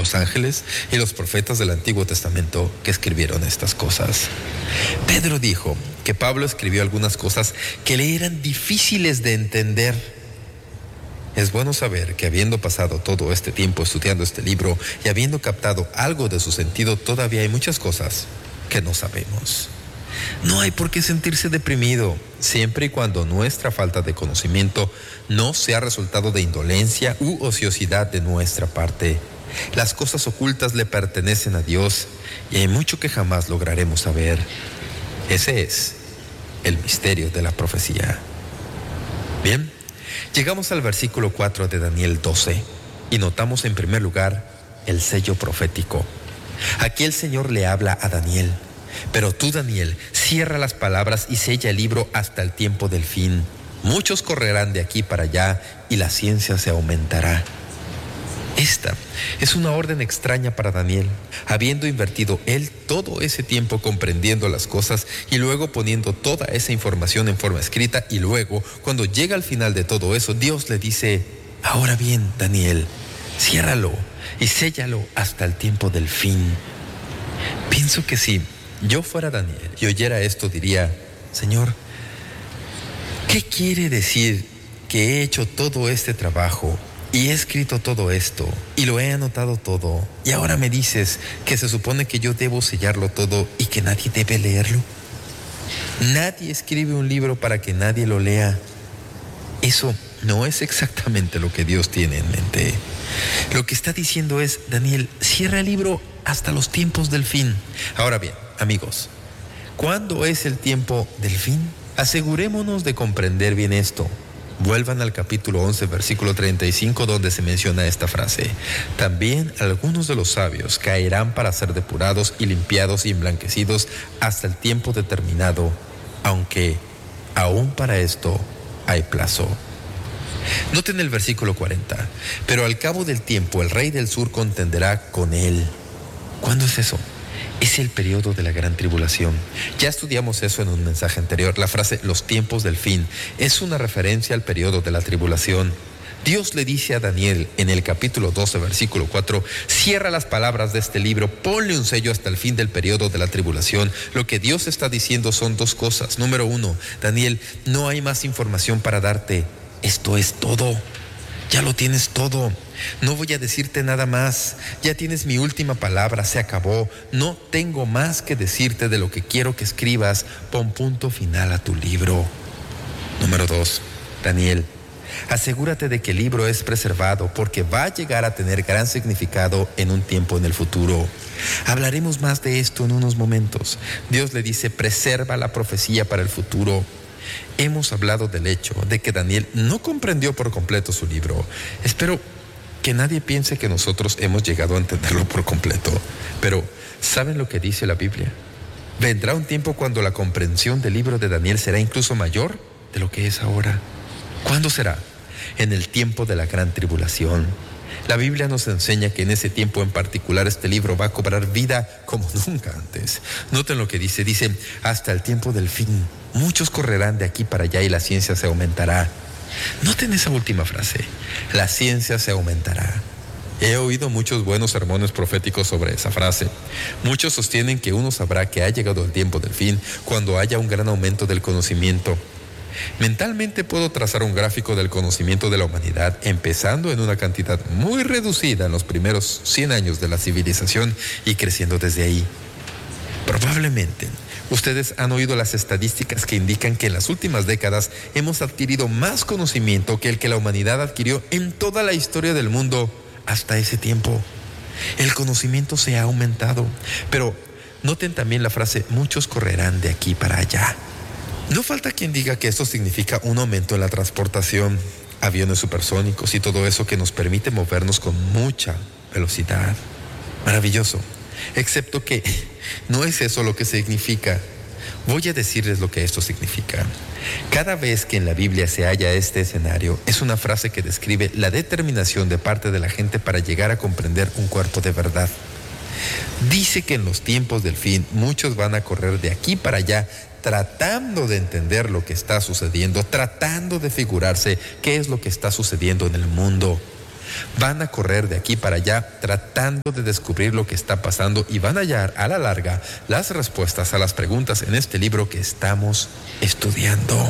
los ángeles y los profetas del Antiguo Testamento que escribieron estas cosas. Pedro dijo que Pablo escribió algunas cosas que le eran difíciles de entender. Es bueno saber que habiendo pasado todo este tiempo estudiando este libro y habiendo captado algo de su sentido, todavía hay muchas cosas que no sabemos. No hay por qué sentirse deprimido, siempre y cuando nuestra falta de conocimiento no sea resultado de indolencia u ociosidad de nuestra parte. Las cosas ocultas le pertenecen a Dios y hay mucho que jamás lograremos saber. Ese es el misterio de la profecía. Bien, llegamos al versículo 4 de Daniel 12 y notamos en primer lugar el sello profético. Aquí el Señor le habla a Daniel. Pero tú, Daniel, cierra las palabras y sella el libro hasta el tiempo del fin. Muchos correrán de aquí para allá y la ciencia se aumentará. Esta es una orden extraña para Daniel, habiendo invertido él todo ese tiempo comprendiendo las cosas y luego poniendo toda esa información en forma escrita, y luego, cuando llega al final de todo eso, Dios le dice: ahora bien, Daniel, ciérralo y séllalo hasta el tiempo del fin. Pienso que si yo fuera Daniel y oyera esto, diría: Señor, ¿qué quiere decir que he hecho todo este trabajo y he escrito todo esto y lo he anotado todo, y ahora me dices que se supone que yo debo sellarlo todo y que nadie debe leerlo? Nadie escribe un libro para que nadie lo lea. Eso no es exactamente lo que Dios tiene en mente. Lo que está diciendo es: Daniel, cierra el libro hasta los tiempos del fin. Ahora bien, amigos, ¿cuándo es el tiempo del fin? Asegurémonos de comprender bien esto. Vuelvan al capítulo 11, versículo 35, donde se menciona esta frase: también algunos de los sabios caerán para ser depurados y limpiados y emblanquecidos hasta el tiempo determinado, aunque aún para esto hay plazo. Noten el versículo 40. Pero al cabo del tiempo el rey del sur contenderá con él. ¿Cuándo es eso? Es el periodo de la gran tribulación. Ya estudiamos eso en un mensaje anterior. La frase "los tiempos del fin" es una referencia al periodo de la tribulación. Dios le dice a Daniel en el capítulo 12, versículo 4: cierra las palabras de este libro, ponle un sello hasta el fin del periodo de la tribulación. Lo que Dios está diciendo son dos cosas. Número uno: Daniel, no hay más información para darte. Esto es todo. Ya lo tienes todo. No voy a decirte nada más. Ya tienes mi última palabra, se acabó. No tengo más que decirte de lo que quiero que escribas. Pon punto final a tu libro. Número 2, Daniel, asegúrate de que el libro es preservado, porque va a llegar a tener gran significado en un tiempo en el futuro. Hablaremos más de esto en unos momentos. Dios le dice: preserva la profecía para el futuro. Hemos hablado del hecho de que Daniel no comprendió por completo su libro. Espero que nadie piense que nosotros hemos llegado a entenderlo por completo. Pero, ¿saben lo que dice la Biblia? Vendrá un tiempo cuando la comprensión del libro de Daniel será incluso mayor de lo que es ahora. ¿Cuándo será? En el tiempo de la gran tribulación. La Biblia nos enseña que en ese tiempo en particular este libro va a cobrar vida como nunca antes. Noten lo que dice. Dice: hasta el tiempo del fin. Muchos correrán de aquí para allá y la ciencia se aumentará. Noten esa última frase: la ciencia se aumentará. He oído muchos buenos sermones proféticos sobre esa frase. Muchos sostienen que uno sabrá que ha llegado el tiempo del fin cuando haya un gran aumento del conocimiento. Mentalmente puedo trazar un gráfico del conocimiento de la humanidad, empezando en una cantidad muy reducida en los primeros 100 años de la civilización y creciendo desde ahí. Probablemente ustedes han oído las estadísticas que indican que en las últimas décadas hemos adquirido más conocimiento que el que la humanidad adquirió en toda la historia del mundo hasta ese tiempo. El conocimiento se ha aumentado, pero noten también la frase: muchos correrán de aquí para allá. No falta quien diga que esto significa un aumento en la transportación, aviones supersónicos y todo eso que nos permite movernos con mucha velocidad. Maravilloso. Excepto que no es eso lo que significa. Voy a decirles lo que esto significa. Cada vez que en la Biblia se halla este escenario, es una frase que describe la determinación de parte de la gente para llegar a comprender un cuerpo de verdad. Dice que en los tiempos del fin muchos van a correr de aquí para allá tratando de entender lo que está sucediendo, tratando de figurarse qué es lo que está sucediendo en el mundo. Van a correr de aquí para allá tratando de descubrir lo que está pasando y van a hallar a la larga las respuestas a las preguntas en este libro que estamos estudiando.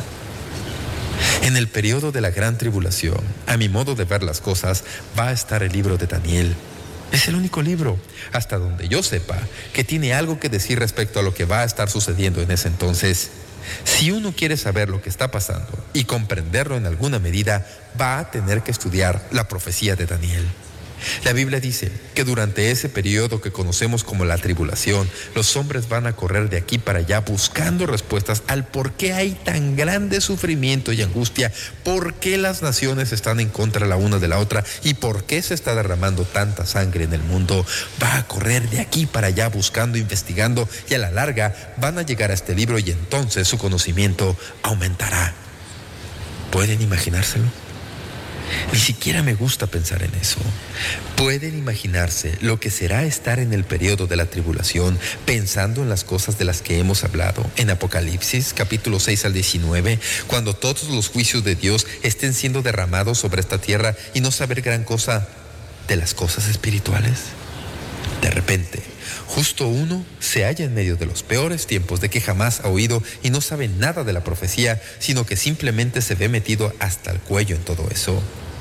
En el periodo de la gran tribulación, a mi modo de ver las cosas, va a estar el libro de Daniel. Es el único libro, hasta donde yo sepa, que tiene algo que decir respecto a lo que va a estar sucediendo en ese entonces. Si uno quiere saber lo que está pasando y comprenderlo en alguna medida, va a tener que estudiar la profecía de Daniel. La Biblia dice que durante ese periodo que conocemos como la tribulación, los hombres van a correr de aquí para allá buscando respuestas al por qué hay tan grande sufrimiento y angustia, por qué las naciones están en contra la una de la otra y por qué se está derramando tanta sangre en el mundo. Va a correr de aquí para allá buscando, investigando y a la larga van a llegar a este libro y entonces su conocimiento aumentará. ¿Pueden imaginárselo? Ni siquiera me gusta pensar en eso. ¿Pueden imaginarse lo que será estar en el periodo de la tribulación pensando en las cosas de las que hemos hablado en Apocalipsis, capítulo 6 al 19, cuando todos los juicios de Dios estén siendo derramados sobre esta tierra y no saber gran cosa de las cosas espirituales? De repente, justo uno se halla en medio de los peores tiempos de que jamás ha oído y no sabe nada de la profecía, sino que simplemente se ve metido hasta el cuello en todo eso.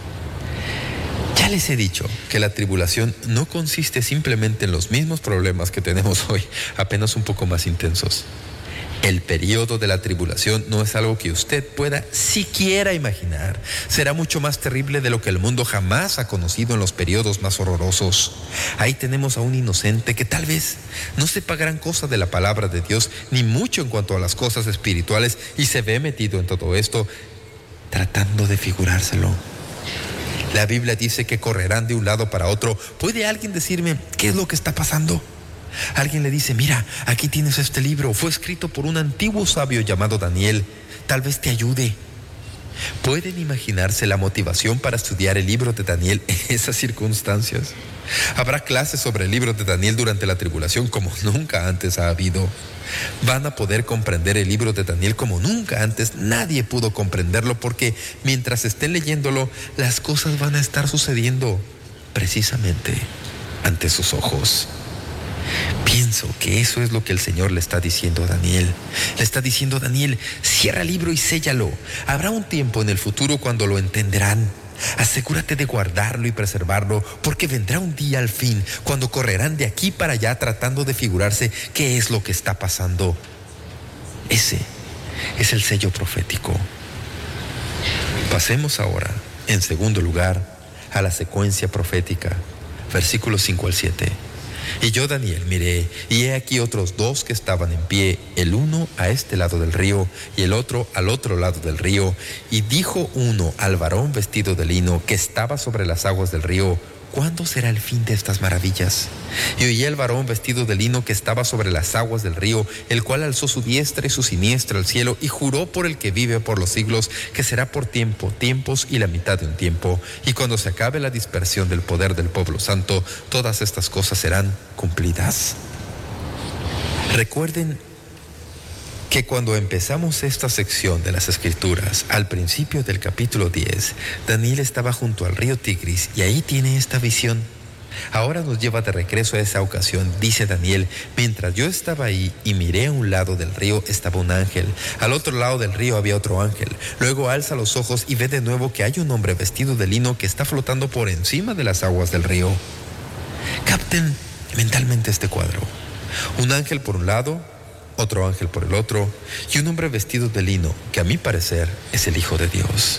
Ya les he dicho que la tribulación no consiste simplemente en los mismos problemas que tenemos hoy, apenas un poco más intensos. El periodo de la tribulación no es algo que usted pueda siquiera imaginar. Será mucho más terrible de lo que el mundo jamás ha conocido en los periodos más horrorosos. Ahí tenemos a un inocente que tal vez no sepa gran cosa de la palabra de Dios, ni mucho en cuanto a las cosas espirituales, y se ve metido en todo esto, tratando de figurárselo. La Biblia dice que correrán de un lado para otro. ¿Puede alguien decirme qué es lo que está pasando? Alguien le dice, mira, aquí tienes este libro, fue escrito por un antiguo sabio llamado Daniel, tal vez te ayude. ¿Pueden imaginarse la motivación para estudiar el libro de Daniel en esas circunstancias? Habrá clases sobre el libro de Daniel durante la tribulación como nunca antes ha habido. Van a poder comprender el libro de Daniel como nunca antes nadie pudo comprenderlo, porque mientras estén leyéndolo, las cosas van a estar sucediendo precisamente ante sus ojos. Pienso que eso es lo que el Señor le está diciendo a Daniel. Le está diciendo, Daniel, cierra el libro y séllalo. Habrá un tiempo en el futuro cuando lo entenderán. Asegúrate de guardarlo y preservarlo, porque vendrá un día al fin cuando correrán de aquí para allá tratando de figurarse qué es lo que está pasando. Ese es el sello profético. Pasemos ahora, en segundo lugar, a la secuencia profética, versículos 5 al 7. Y yo, Daniel, miré, y he aquí otros dos que estaban en pie, el uno a este lado del río y el otro al otro lado del río. Y dijo uno al varón vestido de lino que estaba sobre las aguas del río, ¿cuándo será el fin de estas maravillas? Y oí al varón vestido de lino que estaba sobre las aguas del río, el cual alzó su diestra y su siniestra al cielo y juró por el que vive por los siglos, que será por tiempos y la mitad de un tiempo. Y cuando se acabe la dispersión del poder del pueblo santo, todas estas cosas serán cumplidas. Recuerden que cuando empezamos esta sección de las Escrituras, al principio del capítulo 10, Daniel estaba junto al río Tigris y ahí tiene esta visión. Ahora nos lleva de regreso a esa ocasión. Dice Daniel, mientras yo estaba ahí y miré a un lado del río estaba un ángel, al otro lado del río había otro ángel. Luego alza los ojos y ve de nuevo que hay un hombre vestido de lino que está flotando por encima de las aguas del río. Capten mentalmente este cuadro. Un ángel por un lado, otro ángel por el otro, y un hombre vestido de lino, que a mi parecer es el Hijo de Dios.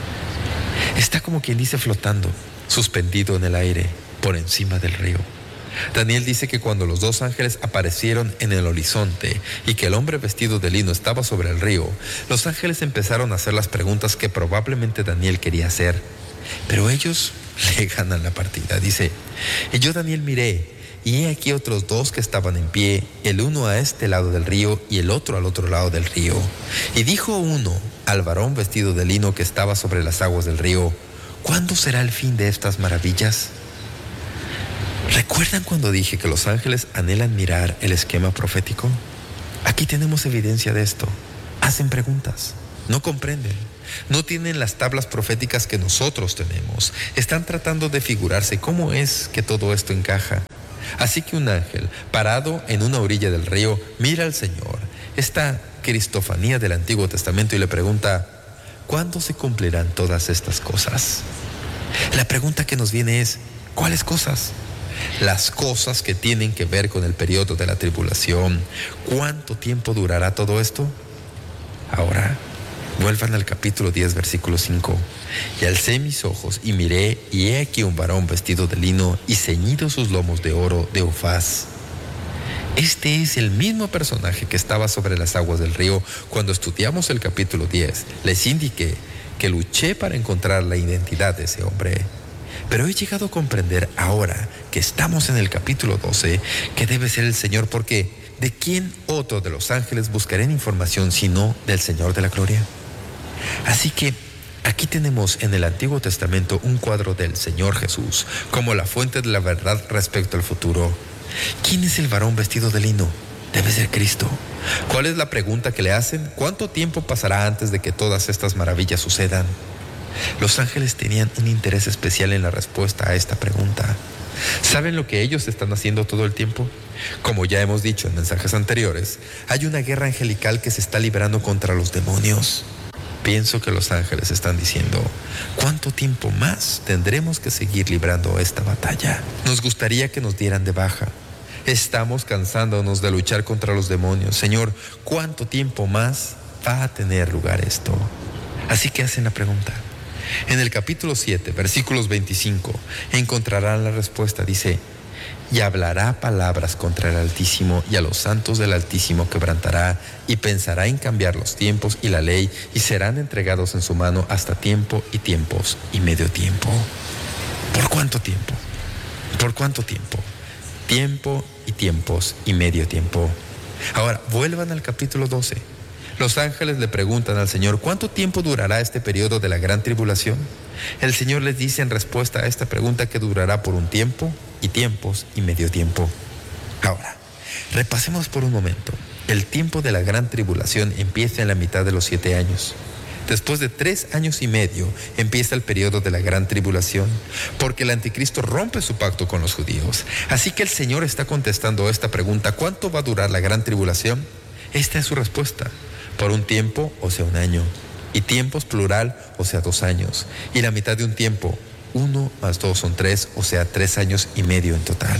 Está como quien dice flotando, suspendido en el aire, por encima del río. Daniel dice que cuando los dos ángeles aparecieron en el horizonte y que el hombre vestido de lino estaba sobre el río, los ángeles empezaron a hacer las preguntas que probablemente Daniel quería hacer, pero ellos le ganan la partida. Dice, y yo, Daniel, miré, y he aquí otros dos que estaban en pie, el uno a este lado del río y el otro al otro lado del río. Y dijo uno al varón vestido de lino que estaba sobre las aguas del río, ¿cuándo será el fin de estas maravillas? ¿Recuerdan cuando dije que los ángeles anhelan mirar el esquema profético? Aquí tenemos evidencia de esto. Hacen preguntas, no comprenden, No tienen las tablas proféticas que nosotros tenemos. Están tratando de figurarse cómo es que todo esto encaja. Así que un ángel, parado en una orilla del río, mira al Señor, esta cristofanía del Antiguo Testamento, y le pregunta: ¿cuándo se cumplirán todas estas cosas? La pregunta que nos viene es: ¿cuáles cosas? Las cosas que tienen que ver con el periodo de la tribulación. ¿Cuánto tiempo durará todo esto? Ahora, vuelvan al capítulo 10, versículo 5. Y alcé mis ojos y miré, y he aquí un varón vestido de lino y ceñidos sus lomos de oro de Ufaz. Este es el mismo personaje que estaba sobre las aguas del río cuando estudiamos el capítulo 10. Les indiqué que luché para encontrar la identidad de ese hombre. Pero he llegado a comprender ahora que estamos en el capítulo 12 que debe ser el Señor, porque ¿de quién otro de los ángeles buscarán información sino del Señor de la gloria? Así que aquí tenemos en el Antiguo Testamento un cuadro del Señor Jesús como la fuente de la verdad respecto al futuro. ¿Quién es el varón vestido de lino? Debe ser Cristo. ¿Cuál es la pregunta que le hacen? ¿Cuánto tiempo pasará antes de que todas estas maravillas sucedan? Los ángeles tenían un interés especial en la respuesta a esta pregunta. ¿Saben lo que ellos están haciendo todo el tiempo? Como ya hemos dicho en mensajes anteriores, hay una guerra angelical que se está librando contra los demonios. Pienso que los ángeles están diciendo: ¿cuánto tiempo más tendremos que seguir librando esta batalla? Nos gustaría que nos dieran de baja. Estamos cansándonos de luchar contra los demonios. Señor, ¿cuánto tiempo más va a tener lugar esto? Así que hacen la pregunta. En el capítulo 7, versículos 25, encontrarán la respuesta. Dice: y hablará palabras contra el Altísimo, y a los santos del Altísimo quebrantará, y pensará en cambiar los tiempos y la ley, y serán entregados en su mano hasta tiempo y tiempos y medio tiempo. ¿Por cuánto tiempo? ¿Por cuánto tiempo? Tiempo y tiempos y medio tiempo. Ahora, vuelvan al capítulo 12. Los ángeles le preguntan al Señor: ¿cuánto tiempo durará este periodo de la gran tribulación? El Señor les dice en respuesta a esta pregunta que durará por un tiempo y tiempos y medio tiempo. Ahora, repasemos por un momento. El tiempo de la gran tribulación empieza en la mitad de los 7 años. Después de 3 años y medio empieza el periodo de la gran tribulación, porque el anticristo rompe su pacto con los judíos. Así que el Señor está contestando esta pregunta: ¿cuánto va a durar la gran tribulación? Esta es su respuesta: por un tiempo, o sea, un año, y tiempos plural, o sea, 2 años, y la mitad de un tiempo. 1 más 2 son 3, o sea, 3 años y medio en total.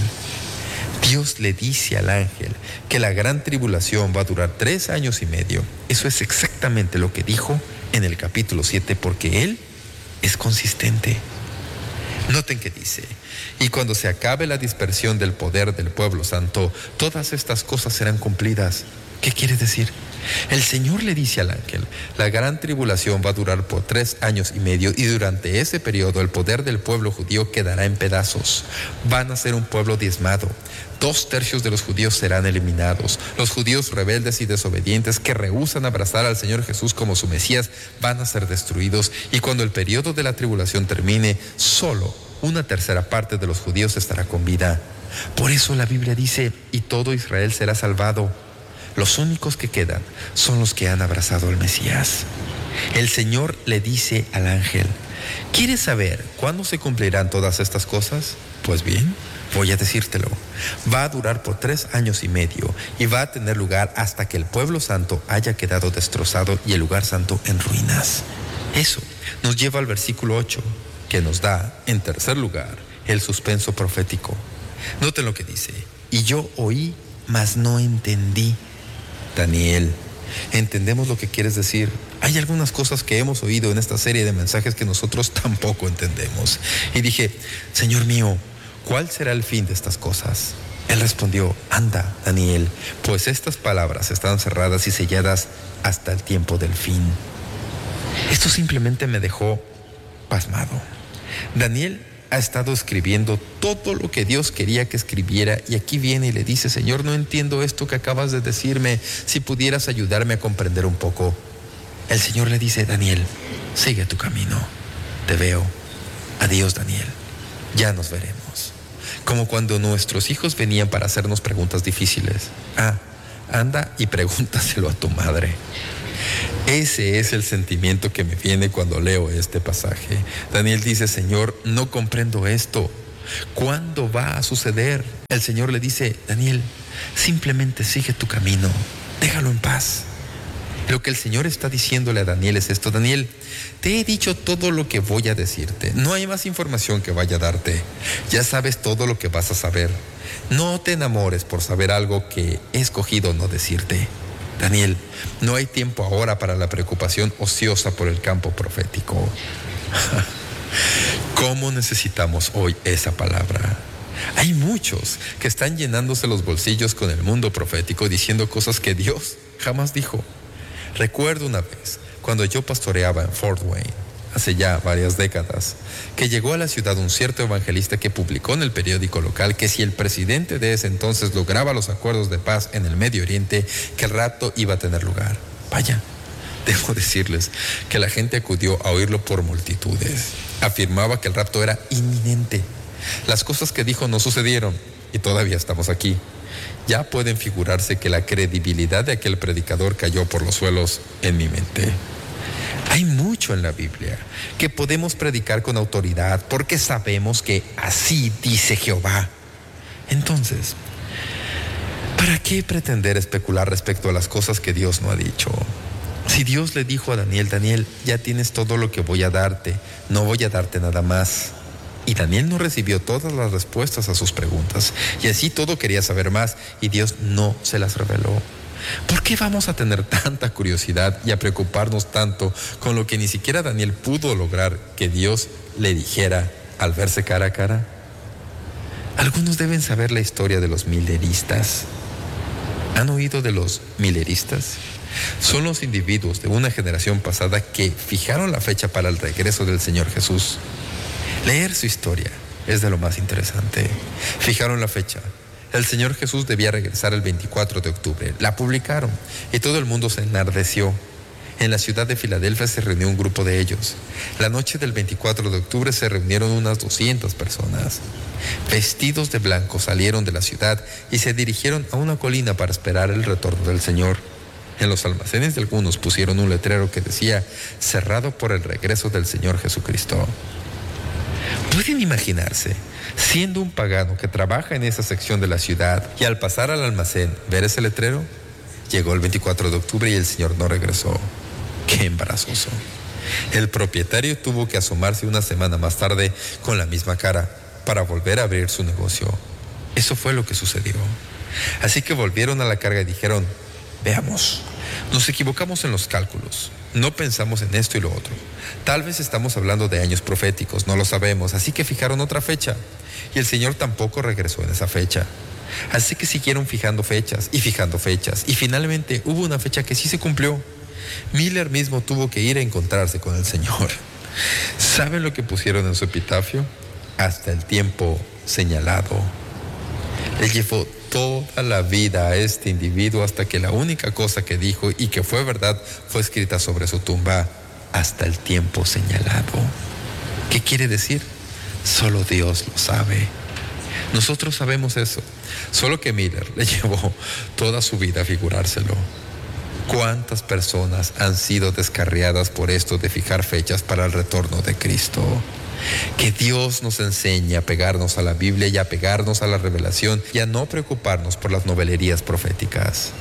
Dios le dice al ángel que la gran tribulación va a durar 3 años y medio. Eso es exactamente lo que dijo en el capítulo 7, porque Él es consistente. Noten que dice: y cuando se acabe la dispersión del poder del pueblo santo, todas estas cosas serán cumplidas. ¿Qué quiere decir? El Señor le dice al ángel: la gran tribulación va a durar por 3 años y medio, y durante ese periodo el poder del pueblo judío quedará en pedazos. Van a ser un pueblo diezmado. 2/3 de los judíos serán eliminados. Los judíos rebeldes y desobedientes que rehúsan abrazar al Señor Jesús como su Mesías van a ser destruidos. Y cuando el periodo de la tribulación termine, solo 1/3 parte de los judíos estará con vida. Por eso la Biblia dice: y todo Israel será salvado. Los únicos que quedan son los que han abrazado al Mesías. El Señor le dice al ángel: ¿quieres saber cuándo se cumplirán todas estas cosas? Pues bien, voy a decírtelo. Va a durar por 3 años y medio, y va a tener lugar hasta que el pueblo santo haya quedado destrozado y el lugar santo en ruinas. Eso nos lleva al versículo 8, que nos da, en tercer lugar, el suspenso profético. Noten lo que dice: y yo oí, mas no entendí. Daniel, entendemos lo que quieres decir. Hay algunas cosas que hemos oído en esta serie de mensajes que nosotros tampoco entendemos. Y dije: Señor mío, ¿cuál será el fin de estas cosas? Él respondió: anda, Daniel, pues estas palabras están cerradas y selladas hasta el tiempo del fin. Esto simplemente me dejó pasmado. Daniel ha estado escribiendo todo lo que Dios quería que escribiera, y aquí viene y le dice: Señor, no entiendo esto que acabas de decirme. Si pudieras ayudarme a comprender un poco. El Señor le dice: Daniel, sigue tu camino. Te veo. Adiós, Daniel. Ya nos veremos. Como cuando nuestros hijos venían para hacernos preguntas difíciles. Anda y pregúntaselo a tu madre. Ese es el sentimiento que me viene cuando leo este pasaje. Daniel dice: Señor, no comprendo esto. ¿Cuándo va a suceder? El Señor le dice: Daniel, simplemente sigue tu camino, déjalo en paz. Lo que el Señor está diciéndole a Daniel es esto: Daniel, te he dicho todo lo que voy a decirte. No hay más información que vaya a darte. Ya sabes todo lo que vas a saber. No te enamores por saber algo que he escogido no decirte. Daniel, no hay tiempo ahora para la preocupación ociosa por el campo profético. ¿Cómo necesitamos hoy esa palabra? Hay muchos que están llenándose los bolsillos con el mundo profético, diciendo cosas que Dios jamás dijo. Recuerdo una vez, cuando yo pastoreaba en Fort Wayne, hace ya varias décadas, que llegó a la ciudad un cierto evangelista que publicó en el periódico local que si el presidente de ese entonces lograba los acuerdos de paz en el Medio Oriente, que el rapto iba a tener lugar. Vaya, debo decirles que la gente acudió a oírlo por multitudes. Afirmaba que el rapto era inminente. Las cosas que dijo no sucedieron y todavía estamos aquí. Ya pueden figurarse que la credibilidad de aquel predicador cayó por los suelos en mi mente. Hay mucho en la Biblia que podemos predicar con autoridad porque sabemos que así dice Jehová. Entonces, ¿para qué pretender especular respecto a las cosas que Dios no ha dicho? Si Dios le dijo a Daniel: Daniel, ya tienes todo lo que voy a darte, no voy a darte nada más. Y Daniel no recibió todas las respuestas a sus preguntas, y así todo quería saber más, y Dios no se las reveló. ¿Por qué vamos a tener tanta curiosidad y a preocuparnos tanto con lo que ni siquiera Daniel pudo lograr que Dios le dijera al verse cara a cara? Algunos deben saber la historia de los mileristas. ¿Han oído de los mileristas? Son los individuos de una generación pasada que fijaron la fecha para el regreso del Señor Jesús. Leer su historia es de lo más interesante. Fijaron la fecha. El Señor Jesús debía regresar el 24 de octubre. La publicaron y todo el mundo se enardeció. En la ciudad de Filadelfia se reunió un grupo de ellos. La noche del 24 de octubre se reunieron unas 200 personas. Vestidos de blanco salieron de la ciudad y se dirigieron a una colina para esperar el retorno del Señor. En los almacenes de algunos pusieron un letrero que decía: cerrado por el regreso del Señor Jesucristo. ¿Pueden imaginarse, siendo un pagano que trabaja en esa sección de la ciudad, y al pasar al almacén ver ese letrero? Llegó el 24 de octubre y el Señor no regresó. ¡Qué embarazoso! El propietario tuvo que asomarse una semana más tarde con la misma cara para volver a abrir su negocio. Eso fue lo que sucedió. Así que volvieron a la carga y dijeron: veamos, nos equivocamos en los cálculos. No pensamos en esto y lo otro. Tal vez estamos hablando de años proféticos, no lo sabemos, así que fijaron otra fecha. Y el Señor tampoco regresó en esa fecha. Así que siguieron fijando fechas, y finalmente hubo una fecha que sí se cumplió. Miller mismo tuvo que ir a encontrarse con el Señor. ¿Saben lo que pusieron en su epitafio? Hasta el tiempo señalado. Le llevó toda la vida a este individuo hasta que la única cosa que dijo y que fue verdad fue escrita sobre su tumba: hasta el tiempo señalado. ¿Qué quiere decir? Solo Dios lo sabe. Nosotros sabemos eso, solo que Miller le llevó toda su vida a figurárselo. ¿Cuántas personas han sido descarriadas por esto de fijar fechas para el retorno de Cristo? Que Dios nos enseñe a pegarnos a la Biblia y a pegarnos a la revelación y a no preocuparnos por las novelerías proféticas.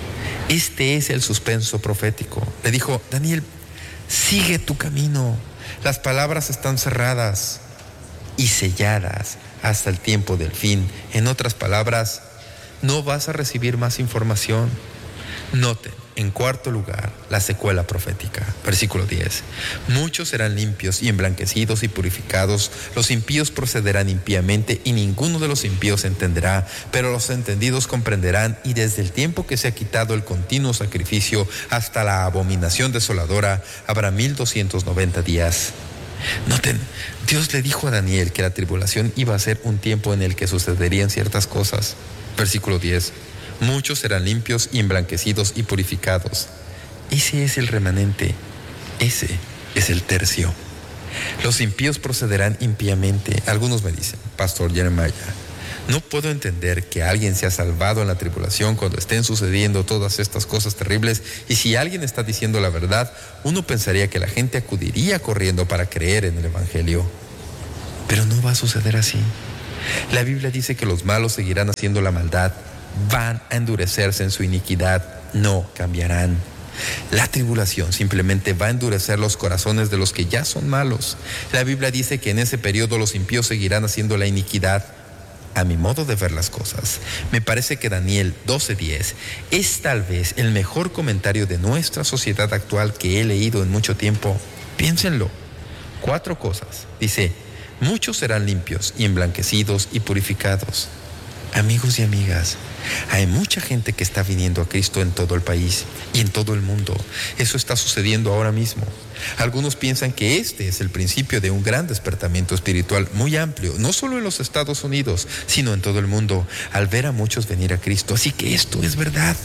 Este es el suspenso profético. Le dijo: Daniel, sigue tu camino. Las palabras están cerradas y selladas hasta el tiempo del fin. En otras palabras, no vas a recibir más información. Noten, en cuarto lugar, la secuela profética. Versículo 10. Muchos serán limpios y emblanquecidos y purificados. Los impíos procederán impíamente y ninguno de los impíos entenderá, pero los entendidos comprenderán. Y desde el tiempo que se ha quitado el continuo sacrificio hasta la abominación desoladora, habrá 1290 días. Noten, Dios le dijo a Daniel que la tribulación iba a ser un tiempo en el que sucederían ciertas cosas. Versículo 10. Muchos serán limpios y emblanquecidos y purificados. Ese es el remanente. Ese es el tercio. Los impíos procederán impíamente. Algunos me dicen: Pastor Jeremiah, No puedo entender que alguien sea salvado en la tribulación cuando estén sucediendo todas estas cosas terribles. Y si alguien está diciendo la verdad, uno pensaría que la gente acudiría corriendo para creer en el Evangelio. Pero no va a suceder así. La Biblia dice que los malos seguirán haciendo la maldad, van a endurecerse en su iniquidad, no cambiarán. La tribulación simplemente va a endurecer los corazones de los que ya son malos. La Biblia dice que en ese periodo los impíos seguirán haciendo la iniquidad. A mi modo de ver las cosas, me parece que Daniel 12:10 es tal vez el mejor comentario de nuestra sociedad actual que he leído en mucho tiempo. Piénsenlo. 4 cosas. Dice, muchos serán limpios y emblanquecidos y purificados. Amigos y amigas, hay mucha gente que está viniendo a Cristo en todo el país y en todo el mundo. Eso está sucediendo ahora mismo. Algunos piensan que este es el principio de un gran despertamiento espiritual muy amplio, no solo en los Estados Unidos, sino en todo el mundo, al ver a muchos venir a Cristo. Así que esto es verdad.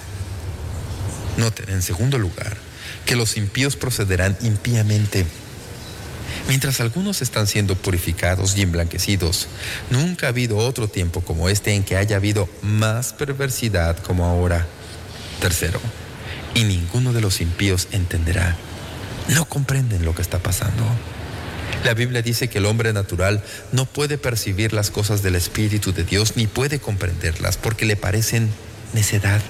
Noten, en segundo lugar, que los impíos procederán impíamente. Mientras algunos están siendo purificados y emblanquecidos, nunca ha habido otro tiempo como este en que haya habido más perversidad como ahora. Tercero, y ninguno de los impíos entenderá. No comprenden lo que está pasando. La Biblia dice que el hombre natural no puede percibir las cosas del Espíritu de Dios ni puede comprenderlas porque le parecen necedad.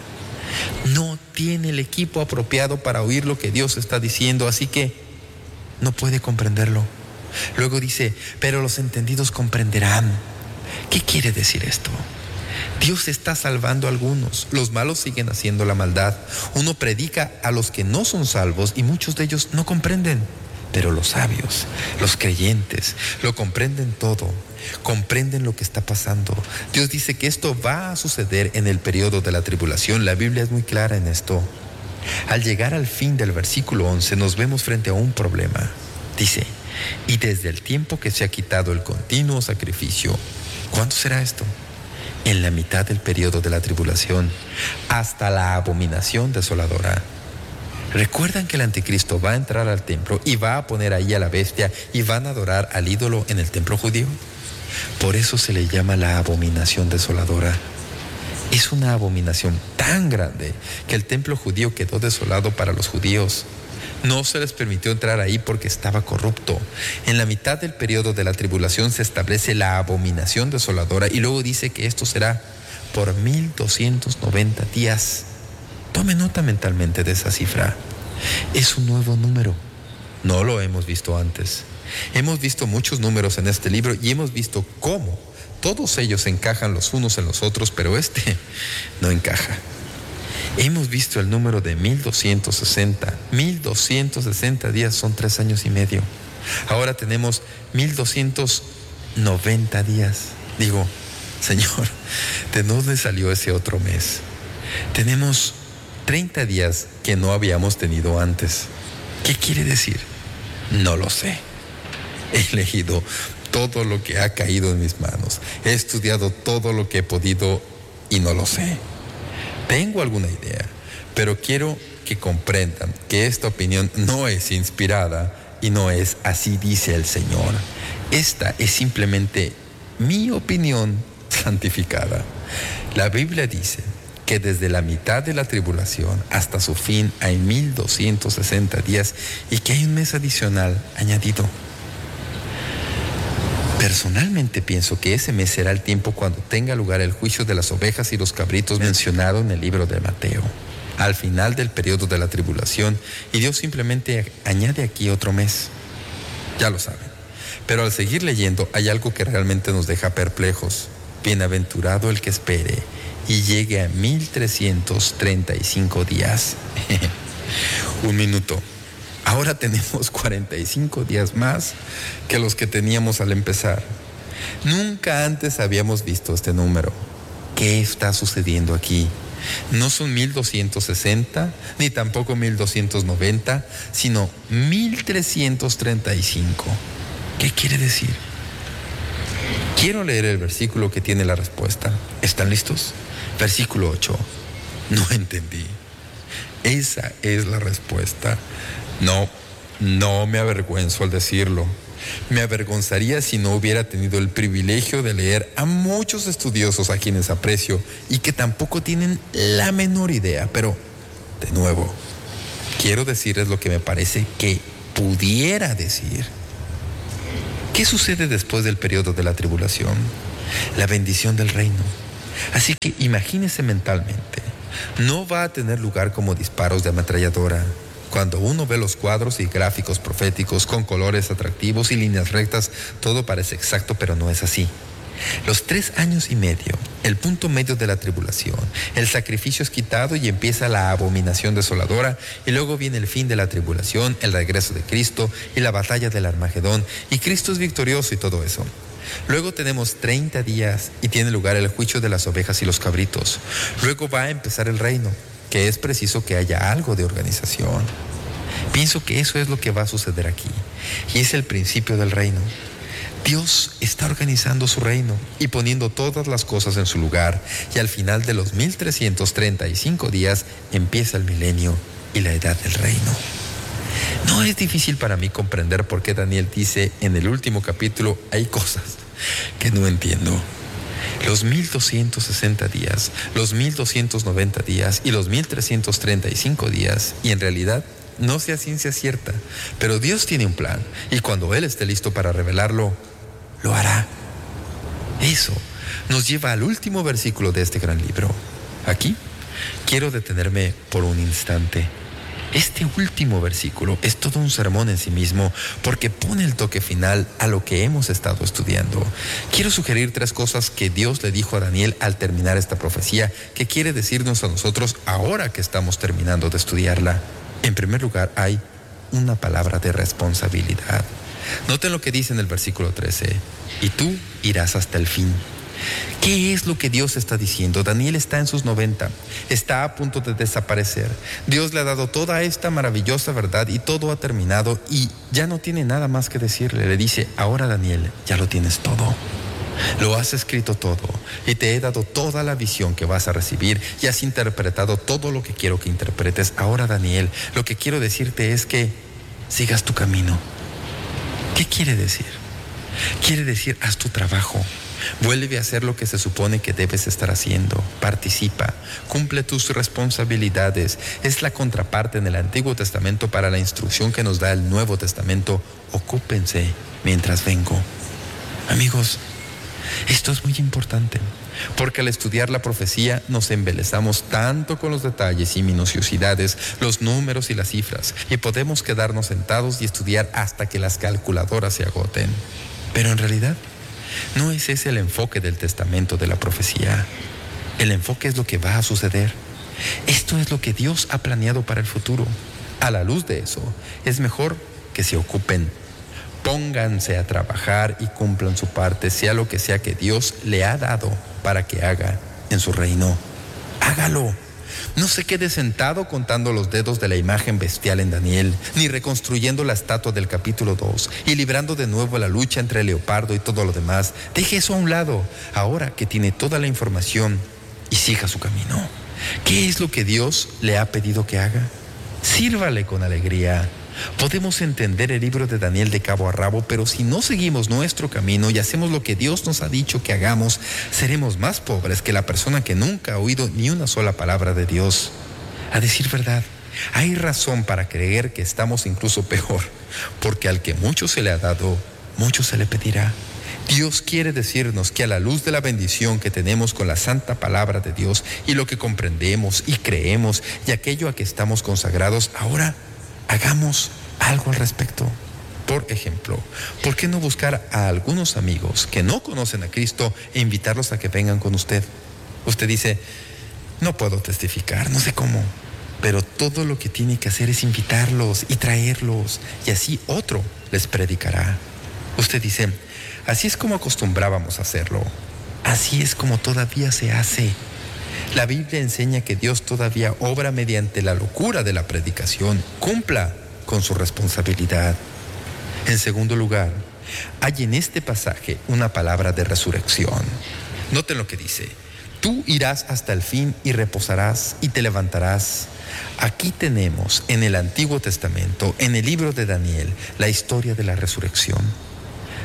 No tiene el equipo apropiado para oír lo que Dios está diciendo, así que no puede comprenderlo. Luego dice, pero los entendidos comprenderán. ¿Qué quiere decir esto? Dios está salvando a algunos. Los malos siguen haciendo la maldad. Uno predica a los que no son salvos y muchos de ellos no comprenden. Pero los sabios, los creyentes, lo comprenden todo. Comprenden lo que está pasando. Dios dice que esto va a suceder en el periodo de la tribulación. La Biblia es muy clara en esto. Al llegar al fin del versículo 11 nos vemos frente a un problema. Dice, y desde el tiempo que se ha quitado el continuo sacrificio. ¿Cuándo será esto? En la mitad del periodo de la tribulación, hasta la abominación desoladora. ¿Recuerdan que el anticristo va a entrar al templo y va a poner ahí a la bestia y van a adorar al ídolo en el templo judío? Por eso se le llama la abominación desoladora. Es una abominación tan grande que el templo judío quedó desolado para los judíos. No se les permitió entrar ahí porque estaba corrupto. En la mitad del periodo de la tribulación se establece la abominación desoladora y luego dice que esto será por 1290 días. Tome nota mentalmente de esa cifra. Es un nuevo número. No lo hemos visto antes. Hemos visto muchos números en este libro y hemos visto cómo todos ellos encajan los unos en los otros, pero este no encaja. Hemos visto el número de 1260. 1260 días son 3 años y medio. Ahora tenemos 1290 días. Digo, Señor, ¿de dónde salió ese otro mes? Tenemos 30 días que no habíamos tenido antes. ¿Qué quiere decir? No lo sé. He leído todo lo que ha caído en mis manos. He estudiado todo lo que he podido y no lo sé. Tengo alguna idea, pero quiero que comprendan que esta opinión no es inspirada y no es así dice el Señor. Esta es simplemente mi opinión santificada. La Biblia dice que desde la mitad de la tribulación hasta su fin hay 1260 días y que hay un mes adicional añadido. Personalmente pienso que ese mes será el tiempo cuando tenga lugar el juicio de las ovejas y los cabritos mencionado en el libro de Mateo, al final del periodo de la tribulación, y Dios simplemente añade aquí otro mes. Ya lo saben. Pero al seguir leyendo hay algo que realmente nos deja perplejos. Bienaventurado el que espere y llegue a 1335 días. Un minuto. Ahora tenemos 45 días más que los que teníamos al empezar. Nunca antes habíamos visto este número. ¿Qué está sucediendo aquí? No son 1260, ni tampoco 1290, sino 1335. ¿Qué quiere decir? Quiero leer el versículo que tiene la respuesta. ¿Están listos? Versículo 8. No entendí. Esa es la respuesta. No me avergüenzo al decirlo. Me avergonzaría si no hubiera tenido el privilegio de leer a muchos estudiosos a quienes aprecio y que tampoco tienen la menor idea, pero, de nuevo, quiero decirles lo que me parece que pudiera decir. ¿Qué sucede después del periodo de la tribulación? La bendición del reino. Así que imagínese mentalmente, no va a tener lugar como disparos de ametralladora. Cuando uno ve los cuadros y gráficos proféticos con colores atractivos y líneas rectas, todo parece exacto, pero no es así. Los 3 años y medio, el punto medio de la tribulación, el sacrificio es quitado y empieza la abominación desoladora, y luego viene el fin de la tribulación, el regreso de Cristo y la batalla del Armagedón, y Cristo es victorioso y todo eso. Luego tenemos 30 días y tiene lugar el juicio de las ovejas y los cabritos. Luego va a empezar el reino, que es preciso que haya algo de organización. Pienso que eso es lo que va a suceder aquí, y es el principio del reino. Dios está organizando su reino y poniendo todas las cosas en su lugar, y al final de los 1335 días empieza el milenio y la edad del reino. No es difícil para mí comprender por qué Daniel dice en el último capítulo: hay cosas que no entiendo. Los 1260 días, los 1290 días y los 1335 días, y en realidad no sea ciencia cierta, pero Dios tiene un plan, y cuando Él esté listo para revelarlo, lo hará. Eso nos lleva al último versículo de este gran libro. Aquí quiero detenerme por un instante. Este último versículo es todo un sermón en sí mismo, porque pone el toque final a lo que hemos estado estudiando. Quiero sugerir 3 cosas que Dios le dijo a Daniel al terminar esta profecía, que quiere decirnos a nosotros ahora que estamos terminando de estudiarla. En primer lugar, hay una palabra de responsabilidad. Noten lo que dice en el versículo 13: y tú irás hasta el fin. ¿Qué es lo que Dios está diciendo? Daniel está en sus 90, está a punto de desaparecer. Dios le ha dado toda esta maravillosa verdad y todo ha terminado y ya no tiene nada más que decirle. Le dice: ahora, Daniel, ya lo tienes todo. Lo has escrito todo y te he dado toda la visión que vas a recibir y has interpretado todo lo que quiero que interpretes. Ahora, Daniel, lo que quiero decirte es que sigas tu camino. ¿Qué quiere decir? Quiere decir: haz tu trabajo. Vuelve a hacer lo que se supone que debes estar haciendo. Participa, cumple tus responsabilidades. Es la contraparte en el Antiguo Testamento para la instrucción que nos da el Nuevo Testamento: ocúpense mientras vengo. Amigos, esto es muy importante, porque al estudiar la profecía nos embelezamos tanto con los detalles y minuciosidades, los números y las cifras, y podemos quedarnos sentados y estudiar hasta que las calculadoras se agoten. Pero en realidad, no es ese el enfoque del testamento de la profecía. El enfoque es lo que va a suceder. Esto es lo que Dios ha planeado para el futuro. A la luz de eso, es mejor que se ocupen. Pónganse a trabajar y cumplan su parte, sea lo que sea que Dios le ha dado para que haga en su reino. Hágalo. No se quede sentado contando los dedos de la imagen bestial en Daniel, ni reconstruyendo la estatua del capítulo 2 y librando de nuevo la lucha entre el leopardo y todo lo demás. Deje eso a un lado, ahora que tiene toda la información, y siga su camino. ¿Qué es lo que Dios le ha pedido que haga? Sírvale con alegría. Podemos entender el libro de Daniel de cabo a rabo, pero si no seguimos nuestro camino y hacemos lo que Dios nos ha dicho que hagamos, seremos más pobres que la persona que nunca ha oído ni una sola palabra de Dios. A decir verdad, hay razón para creer que estamos incluso peor, porque al que mucho se le ha dado, mucho se le pedirá. Dios quiere decirnos que a la luz de la bendición que tenemos con la santa palabra de Dios y lo que comprendemos y creemos y aquello a que estamos consagrados, ahora hagamos algo al respecto. Por ejemplo, ¿por qué no buscar a algunos amigos que no conocen a Cristo e invitarlos a que vengan con usted? Usted dice: no puedo testificar, no sé cómo. Pero todo lo que tiene que hacer es invitarlos y traerlos, y así otro les predicará. Usted dice: así es como acostumbrábamos a hacerlo. Así es como todavía se hace. La Biblia enseña que Dios todavía obra mediante la locura de la predicación. Cumpla con su responsabilidad. En segundo lugar, hay en este pasaje una palabra de resurrección. Noten lo que dice: tú irás hasta el fin y reposarás y te levantarás. Aquí tenemos en el Antiguo Testamento, en el libro de Daniel, la historia de la resurrección.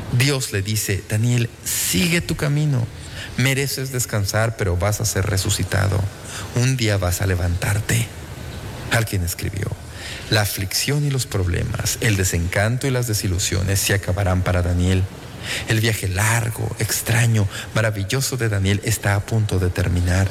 Dios le dice: Daniel, sigue tu camino. Mereces descansar, pero vas a ser resucitado. Un día vas a levantarte. Alguien escribió: la aflicción y los problemas, el desencanto y las desilusiones se acabarán para Daniel. El viaje largo, extraño, maravilloso de Daniel está a punto de terminar.